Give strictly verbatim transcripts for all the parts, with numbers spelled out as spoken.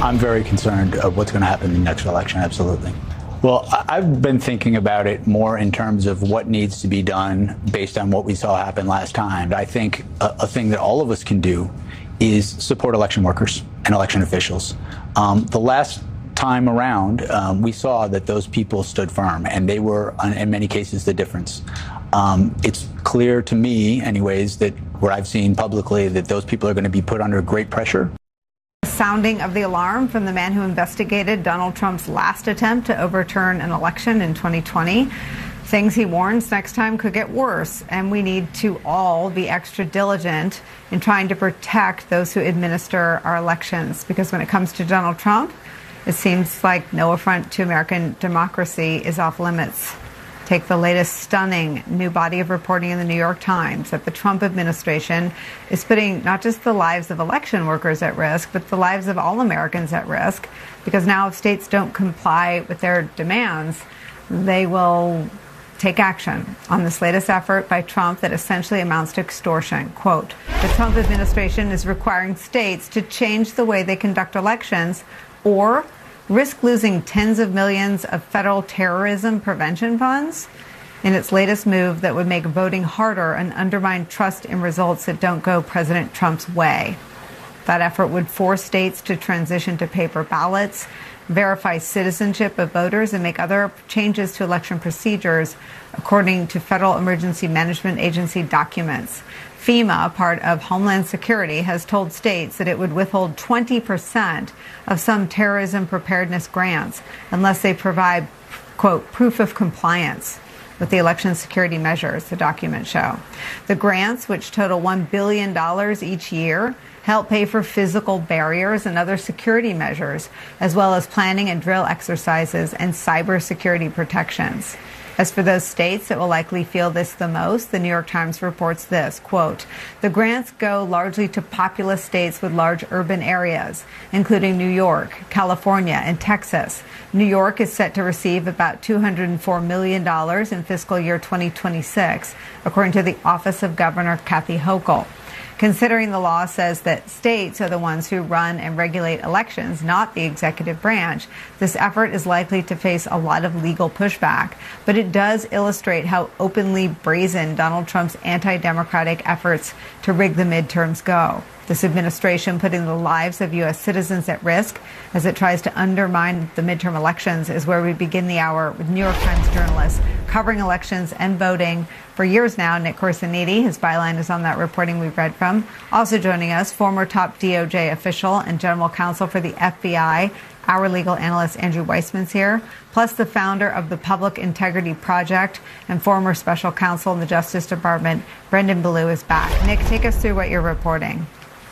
I'm very concerned of what's going to happen in the next election, absolutely. Well, I've been thinking about it more in terms of what needs to be done based on what we saw happen last time. I think a, a thing that all of us can do is support election workers and election officials. Um, the last time around, um, we saw that those people stood firm, and they were, in many cases, the difference. Um, it's clear to me, anyways, that what I've seen publicly, that those people are going to be put under great pressure. Sounding of the alarm from the man who investigated Donald Trump's last attempt to overturn an election in twenty twenty. Things he warns next time could get worse, and we need to all be extra diligent in trying to protect those who administer our elections. Because when it comes to Donald Trump, it seems like no affront to American democracy is off limits. Take the latest stunning new body of reporting in the New York Times that the Trump administration is putting not just the lives of election workers at risk, but the lives of all Americans at risk, because now if states don't comply with their demands, they will take action on this latest effort by Trump that essentially amounts to extortion. Quote, the Trump administration is requiring states to change the way they conduct elections or risk losing tens of millions of federal terrorism prevention funds in its latest move that would make voting harder and undermine trust in results that don't go President Trump's way. That effort would force states to transition to paper ballots, verify citizenship of voters, and make other changes to election procedures, according to Federal Emergency Management Agency documents. FEMA, part of Homeland Security, has told states that it would withhold twenty percent of some terrorism preparedness grants unless they provide, quote, proof of compliance with the election security measures, the documents show. The grants, which total one billion dollars each year, help pay for physical barriers and other security measures, as well as planning and drill exercises and cybersecurity protections. As for those states that will likely feel this the most, the New York Times reports this, quote, the grants go largely to populous states with large urban areas, including New York, California, and Texas. New York is set to receive about two hundred four million dollars in fiscal year twenty twenty-six, according to the Office of Governor Kathy Hochul. Considering the law says that states are the ones who run and regulate elections, not the executive branch, this effort is likely to face a lot of legal pushback. But it does illustrate how openly brazen Donald Trump's anti-democratic efforts to rig the midterms go. This administration putting the lives of U S citizens at risk as it tries to undermine the midterm elections is where we begin the hour with New York Times journalists covering elections and voting for years now. Nick Corsiniti, his byline is on that reporting we've read from. Also joining us, former top D O J official and general counsel for the F B I, our legal analyst Andrew Weissman's here, plus the founder of the Public Integrity Project and former special counsel in the Justice Department, Brendan Ballou, is back. Nick, take us through what you're reporting.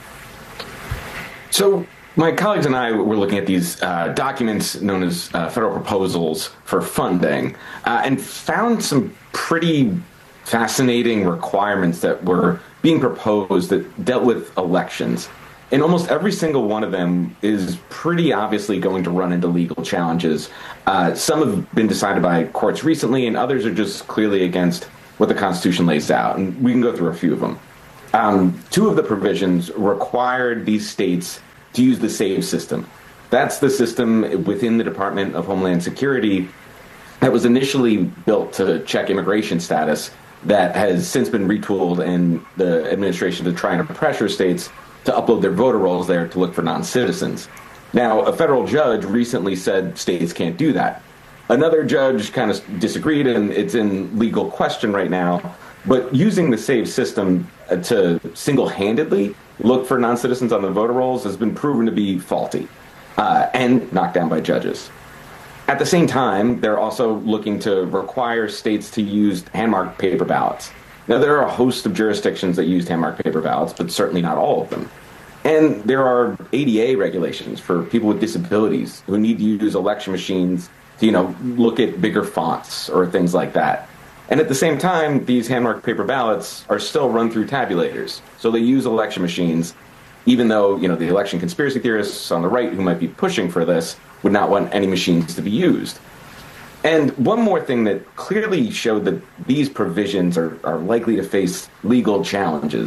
So my colleagues and I were looking at these uh, documents known as uh, federal proposals for funding uh, and found some pretty fascinating requirements that were being proposed that dealt with elections. And almost every single one of them is pretty obviously going to run into legal challenges. Uh, some have been decided by courts recently, and others are just clearly against what the Constitution lays out. And we can go through a few of them. Um, two of the provisions required these states to use the SAVE system. That's the system within the Department of Homeland Security that was initially built to check immigration status that has since been retooled in the administration to try and pressure states to upload their voter rolls there to look for non-citizens. Now, a federal judge recently said states can't do that. Another judge kind of disagreed, and it's in legal question right now. But using the SAVE system to single-handedly look for non-citizens on the voter rolls has been proven to be faulty uh, and knocked down by judges. At the same time, they're also looking to require states to use hand-marked paper ballots. Now, there are a host of jurisdictions that use hand-marked paper ballots, but certainly not all of them. And there are A D A regulations for people with disabilities who need to use election machines to, you know, look at bigger fonts or things like that. And at the same time, these hand-marked paper ballots are still run through tabulators. So they use election machines, even though, you know, the election conspiracy theorists on the right who might be pushing for this would not want any machines to be used. And one more thing that clearly showed that these provisions are, are likely to face legal challenges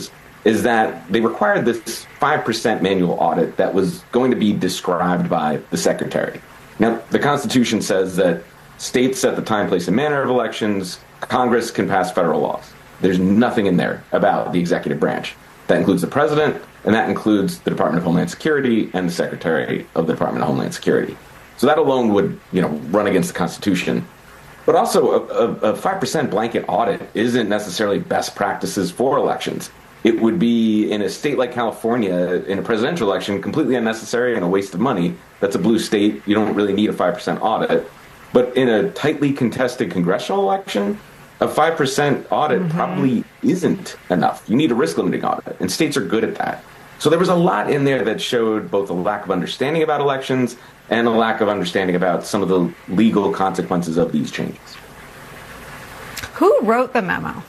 is that they required this five percent manual audit that was going to be described by the secretary. Now, the Constitution says that states set the time, place, and manner of elections. Congress can pass federal laws. There's nothing in there about the executive branch. That includes the president, and that includes the Department of Homeland Security and the Secretary of the Department of Homeland Security. So that alone would, you know, run against the Constitution. But also, a, a five percent blanket audit isn't necessarily best practices for elections. It would be, in a state like California, in a presidential election, completely unnecessary and a waste of money. That's a blue state. You don't really need a five percent audit. But in a tightly contested congressional election, a five percent audit mm-hmm. probably isn't enough. You need a risk-limiting audit, and states are good at that. So there was a lot in there that showed both a lack of understanding about elections and a lack of understanding about some of the legal consequences of these changes. Who wrote the memo?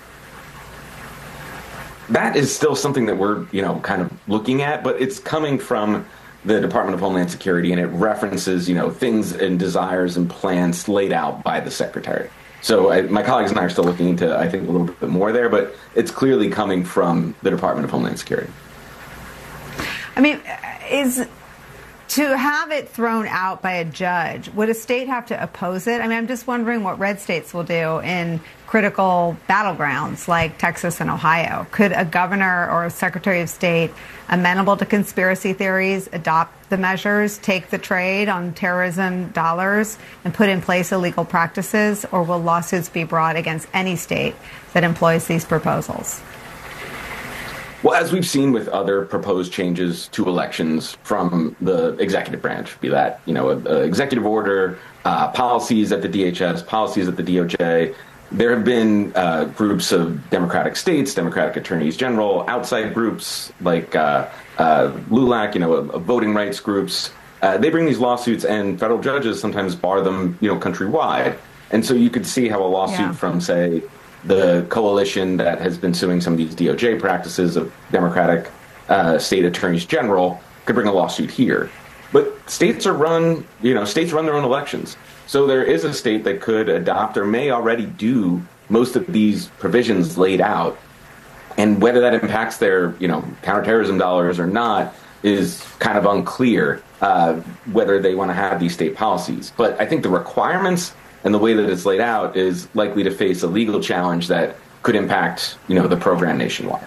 That is still something that we're, you know, kind of looking at, but it's coming from the Department of Homeland Security, and it references, you know, things and desires and plans laid out by the secretary. So I, my colleagues and I are still looking into, I think, a little bit more there, but it's clearly coming from the Department of Homeland Security. I mean, is to have it thrown out by a judge, would a state have to oppose it? I mean, I'm just wondering what red states will do in critical battlegrounds like Texas and Ohio. Could a governor or a secretary of state amenable to conspiracy theories adopt the measures, take the trade on terrorism dollars, and put in place illegal practices? Or will lawsuits be brought against any state that employs these proposals? Well, as we've seen with other proposed changes to elections from the executive branch, be that, you know, a, a executive order, uh, policies at the D H S, policies at the D O J, there have been uh, groups of Democratic states, Democratic attorneys general, outside groups like uh, uh, LULAC, you know, uh, voting rights groups. Uh, they bring these lawsuits, and federal judges sometimes bar them, you know, countrywide. And so you could see how a lawsuit yeah. from, say, the coalition that has been suing some of these D O J practices of Democratic uh, state attorneys general could bring a lawsuit here. But states are run, you know, states run their own elections. So there is a state that could adopt or may already do most of these provisions laid out. And whether that impacts their, you know, counterterrorism dollars or not is kind of unclear, uh, whether they want to have these state policies. But I think the requirements and the way that it's laid out is likely to face a legal challenge that could impact, you know, the program nationwide.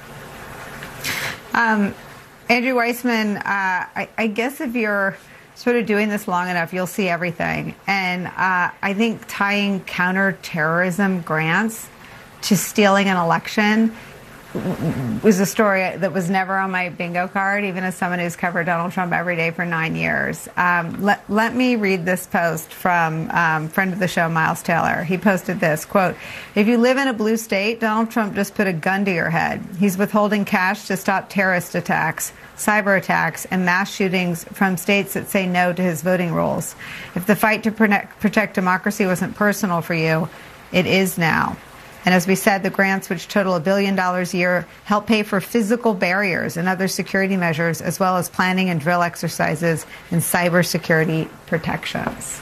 Um, Andrew Weissmann, uh, I, I guess if you're sort of doing this long enough, you'll see everything. And uh, I think tying counterterrorism grants to stealing an election was a story that was never on my bingo card, even as someone who's covered Donald Trump every day for nine years. Um, let, let me read this post from um, friend of the show, Miles Taylor. He posted this, quote, "If you live in a blue state, Donald Trump just put a gun to your head. He's withholding cash to stop terrorist attacks, cyber attacks, and mass shootings from states that say no to his voting rules. If the fight to protect, protect democracy wasn't personal for you, it is now." And as we said, the grants, which total a billion dollars a year, help pay for physical barriers and other security measures, as well as planning and drill exercises and cybersecurity protections.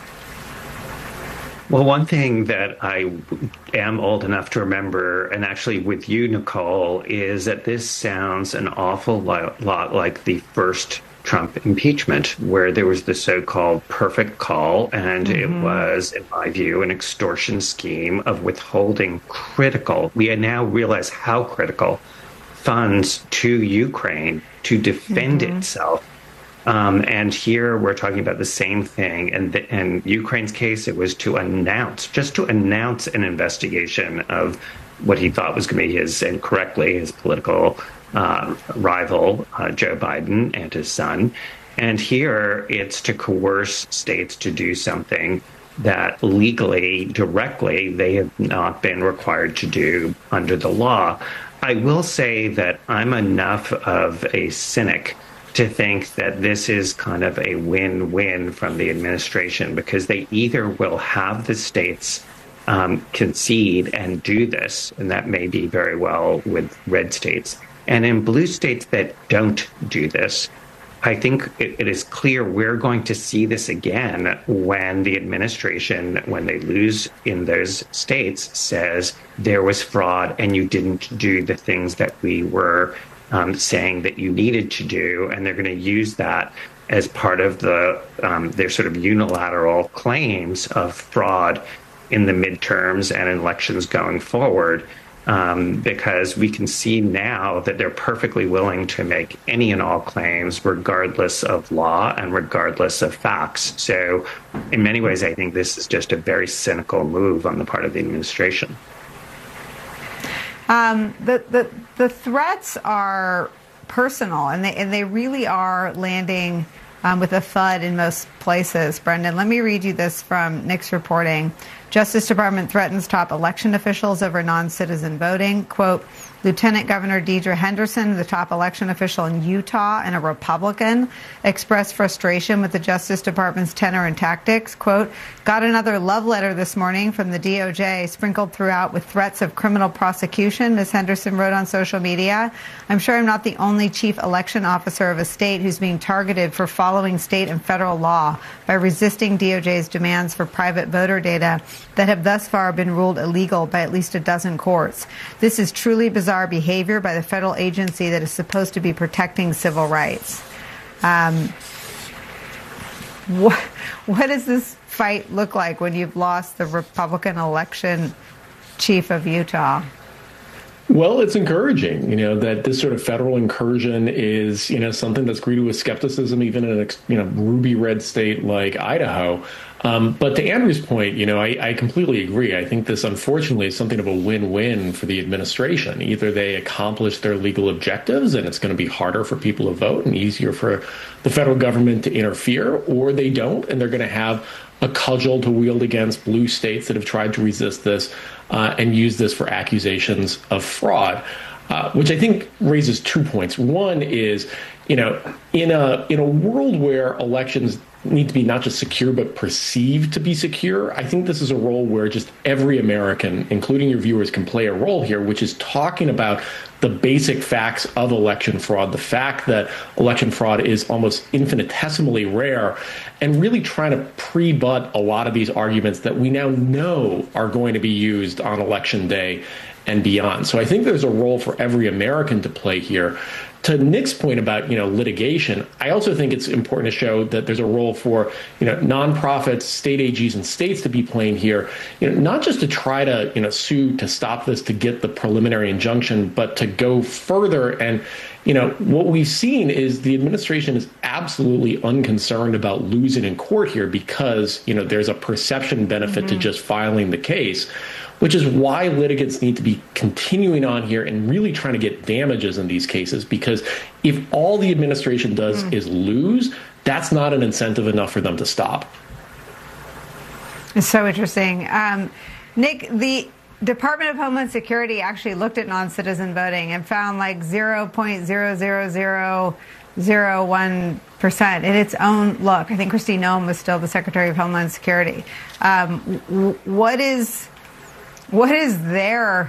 Well, one thing that I am old enough to remember, and actually with you, Nicole, is that this sounds an awful lot like the first Trump impeachment, where there was the so-called perfect call, and mm-hmm. it was, in my view, an extortion scheme of withholding critical, we now realize how critical, funds to Ukraine to defend mm-hmm. itself. Um, and here we're talking about the same thing. And the, in Ukraine's case, it was to announce, just to announce an investigation of what he thought was going to be his, and correctly, his political Uh, rival, uh, Joe Biden and his son. And here it's to coerce states to do something that legally, directly, they have not been required to do under the law. I will say that I'm enough of a cynic to think that this is kind of a win-win from the administration, because they either will have the states um, concede and do this, and that may be very well with red states. And in blue states that don't do this, I think it, it is clear we're going to see this again when the administration, when they lose in those states, says there was fraud and you didn't do the things that we were um, saying that you needed to do, and they're going to use that as part of the um, their sort of unilateral claims of fraud in the midterms and elections going forward. Um, because we can see now that they're perfectly willing to make any and all claims regardless of law and regardless of facts. So in many ways, I think this is just a very cynical move on the part of the administration. Um, the, the, the threats are personal, and they, and they really are landing um, with a thud in most places. Brendan, let me read you this from Nick's reporting. Justice Department threatens top election officials over non-citizen voting. Quote, Lieutenant Governor Deidre Henderson, the top election official in Utah and a Republican, expressed frustration with the Justice Department's tenor and tactics. Quote, got another love letter this morning from the D O J, sprinkled throughout with threats of criminal prosecution, Miz Henderson wrote on social media. I'm sure I'm not the only chief election officer of a state who's being targeted for following state and federal law by resisting D O J's demands for private voter data that have thus far been ruled illegal by at least a dozen courts. This is truly bizarre behavior by the federal agency that is supposed to be protecting civil rights. Um, what, what does this fight look like when you've lost the Republican election chief of Utah? Well, it's encouraging, you know, that this sort of federal incursion is, you know, something that's greeted with skepticism, even in a, you know, ruby red state like Idaho. Um, but to Andrew's point, you know, I, I completely agree. I think this, unfortunately, is something of a win-win for the administration. Either they accomplish their legal objectives and it's going to be harder for people to vote and easier for the federal government to interfere, or they don't, and they're going to have a cudgel to wield against blue states that have tried to resist this uh, and use this for accusations of fraud, uh, which I think raises two points. One is, you know, in a in a world where elections need to be not just secure, but perceived to be secure, I think this is a role where just every American, including your viewers, can play a role here, which is talking about the basic facts of election fraud, the fact that election fraud is almost infinitesimally rare, and really trying to pre-butt a lot of these arguments that we now know are going to be used on election day and beyond. So I think there's a role for every American to play here. To Nick's point about, you know, litigation, I also think it's important to show that there's a role for, you know, nonprofits, state A Gs, and states to be playing here, you know, not just to try to, you know, sue to stop this, to get the preliminary injunction, but to go further. And, you know, what we've seen is the administration is absolutely unconcerned about losing in court here because, you know, there's a perception benefit mm-hmm. to just filing the case, which is why litigants need to be continuing on here and really trying to get damages in these cases, because if all the administration does mm. is lose, that's not an incentive enough for them to stop. It's so interesting. Um, Nick, the Department of Homeland Security actually looked at non-citizen voting and found like zero point zero zero zero zero one percent in its own look. I think Christine Noem was still the Secretary of Homeland Security. Um, w- what is... What is their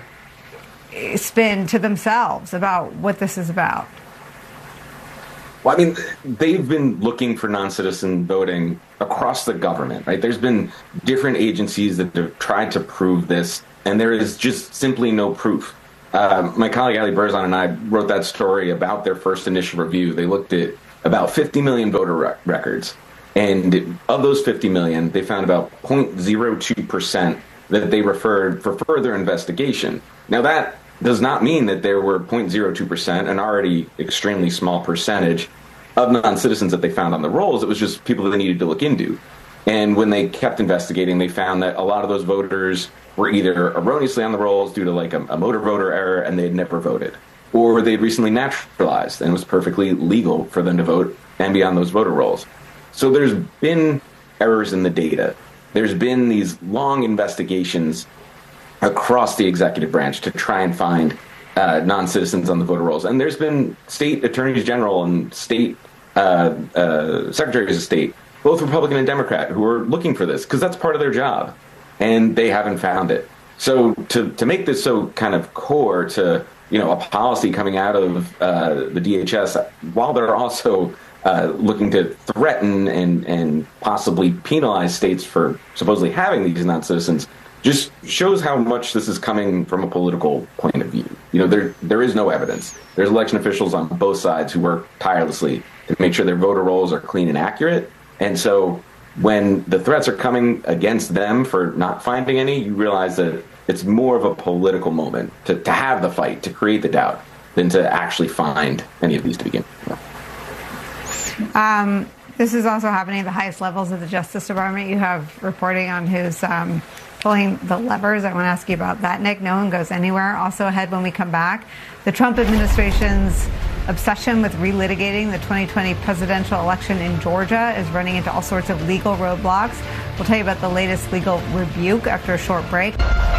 spin to themselves about what this is about? Well, I mean, they've been looking for non-citizen voting across the government, right? There's been different agencies that have tried to prove this, and there is just simply no proof. Uh, my colleague Ali Berzon and I wrote that story about their first initial review. They looked at about fifty million voter rec- records, and of those fifty million, they found about zero point zero two percent that they referred for further investigation. Now, that does not mean that there were zero point zero two percent, an already extremely small percentage of non-citizens that they found on the rolls. It was just people that they needed to look into. And when they kept investigating, they found that a lot of those voters were either erroneously on the rolls due to like a, a motor voter error and they had never voted, or they'd recently naturalized and it was perfectly legal for them to vote and be on those voter rolls. So there's been errors in the data. There's been these long investigations across the executive branch to try and find uh, non-citizens on the voter rolls. And there's been state attorneys general and state uh, uh, secretaries of state, both Republican and Democrat, who are looking for this because that's part of their job. And they haven't found it. So to, to make this so kind of core to, you know, a policy coming out of uh, the D H S, while they're also Uh, looking to threaten and, and possibly penalize states for supposedly having these non-citizens, just shows how much this is coming from a political point of view. You know, there there is no evidence. There's election officials on both sides who work tirelessly to make sure their voter rolls are clean and accurate. And so when the threats are coming against them for not finding any, you realize that it's more of a political moment to, to have the fight, to create the doubt, than to actually find any of these to begin with. Um, this is also happening at the highest levels of the Justice Department. You have reporting on who's um, pulling the levers. I want to ask you about that, Nick. No one goes anywhere. Also ahead when we come back, the Trump administration's obsession with relitigating the twenty twenty presidential election in Georgia is running into all sorts of legal roadblocks. We'll tell you about the latest legal rebuke after a short break.